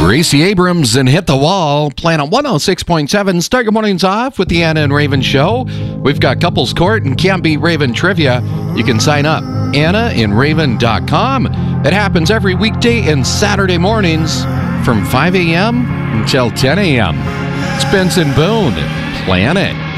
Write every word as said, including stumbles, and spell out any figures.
Gracie Abrams and Hit the Wall, Planet one oh six point seven. Start your mornings off with the Anna and Raven Show. We've got Couples Court and Can't Beat Raven Trivia. You can sign up, anna and raven dot com. It happens every weekday and Saturday mornings from five a.m. until ten a.m. It's Benson Boone, Planet